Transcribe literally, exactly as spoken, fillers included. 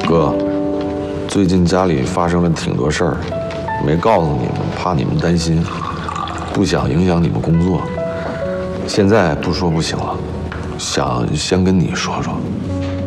哥，最近家里发生了挺多事儿，没告诉你们，怕你们担心，不想影响你们工作。现在不说不行了，想先跟你说说。